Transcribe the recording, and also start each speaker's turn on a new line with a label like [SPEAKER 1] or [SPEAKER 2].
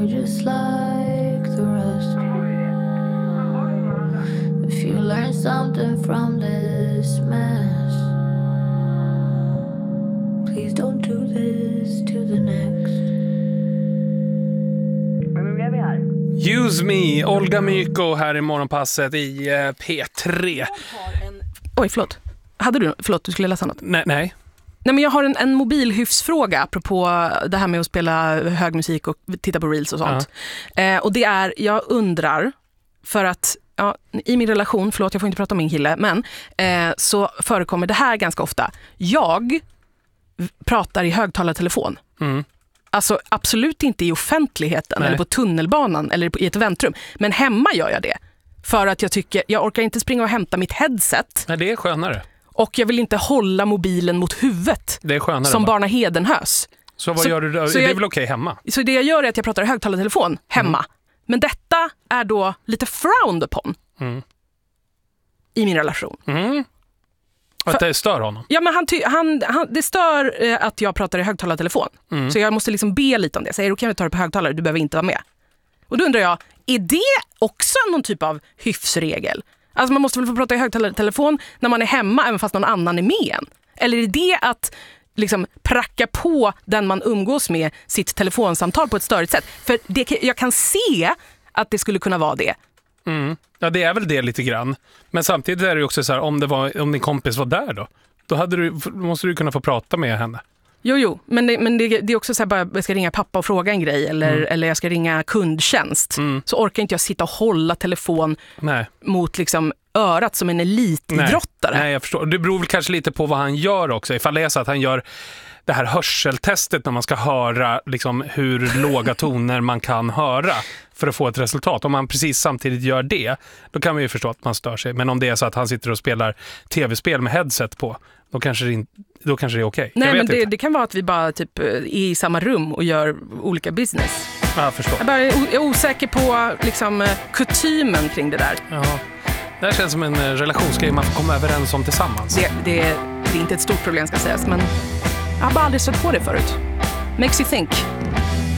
[SPEAKER 1] we're just like the rest. If you learn something from this mess, please don't do this to the next.
[SPEAKER 2] Use Me, Olga Myko här i Morgonpasset i P3.
[SPEAKER 3] Oj, förlåt. Förlåt, du skulle läsa något?
[SPEAKER 2] Nej.
[SPEAKER 3] Nej, men jag har en mobilhyfsfråga apropå det här med att spela hög musik och titta på reels och sånt. Och det är, jag undrar, för att i min relation, förlåt jag får inte prata om min kille, men så förekommer det här ganska ofta. Jag pratar i högtalartelefon. Alltså absolut inte i offentligheten eller på tunnelbanan eller i ett väntrum. Men hemma gör jag det. För att jag orkar inte springa och hämta mitt headset.
[SPEAKER 2] Nej, det är skönare.
[SPEAKER 3] Och jag vill inte hålla mobilen mot huvudet.
[SPEAKER 2] Det är skönare.
[SPEAKER 3] Som Barna Hedenhös.
[SPEAKER 2] Så vad gör du då? Det är väl okej hemma? Så
[SPEAKER 3] det jag gör är att jag pratar i högtalartelefon hemma. Men detta är då lite frowned upon. I min relation.
[SPEAKER 2] Att det stör honom? Ja,
[SPEAKER 3] men det stör att jag pratar i högtalartelefon. Så jag måste liksom be lite om det. Säger, kan vi ta det på högtalare? Du behöver inte vara med. Och då undrar jag, är det också någon typ av hyfsregel? Alltså man måste väl få prata i högtalartelefon när man är hemma, även fast någon annan är med en? Eller är det att liksom pracka på den man umgås med sitt telefonsamtal på ett större sätt? För jag kan se att det skulle kunna vara det.
[SPEAKER 2] Ja, det är väl det lite grann. Men samtidigt är det ju också så här, om din kompis var där då måste du kunna få prata med henne.
[SPEAKER 3] Jo, men det är också så här, bara jag ska ringa pappa och fråga en grej eller jag ska ringa kundtjänst. Så orkar inte jag sitta och hålla telefon mot liksom örat som en elitidrottare.
[SPEAKER 2] Nej, jag förstår. Det beror väl kanske lite på vad han gör också. Ifall det är så att han gör det här hörseltestet när man ska höra liksom hur låga toner man kan höra för att få ett resultat. Om man precis samtidigt gör det, då kan man ju förstå att man stör sig. Men om det är så att han sitter och spelar tv-spel med headset på, då kanske det är okej.
[SPEAKER 3] Nej, men det kan vara att vi bara typ är i samma rum och gör olika business.
[SPEAKER 2] Jag förstår.
[SPEAKER 3] Jag är osäker på liksom kutymen kring det där.
[SPEAKER 2] Ja. Det här känns som en relationsgrej man får komma överens om tillsammans.
[SPEAKER 3] Det är inte ett stort problem ska sägas, men jag har bara aldrig stött på det förut. Makes you think.